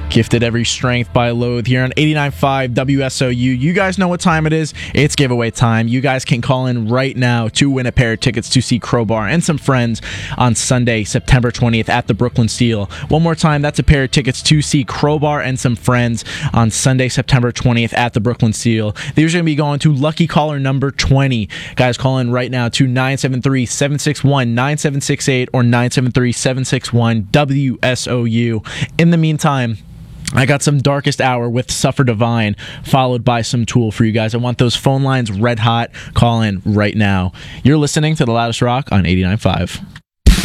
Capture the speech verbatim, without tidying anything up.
Gifted every strength by Loathe here on eighty-nine point five W S O U. You guys know what time it is. It's giveaway time. You guys can call in right now to win a pair of tickets to see Crowbar and some friends on Sunday, September twentieth at the Brooklyn Steel. One more time, that's a pair of tickets to see Crowbar and some friends on Sunday, September twentieth at the Brooklyn Steel. These are going to be going to lucky caller number twenty. Guys, call in right now to nine seven three, seven six one, nine seven six eight or nine seven three, seven six one, W S O U. In the meantime, I got some Darkest Hour with Suffer Divine, followed by some Tool for you guys. I want those phone lines red hot. Call in right now. You're listening to The Loudest Rock on eighty-nine point five.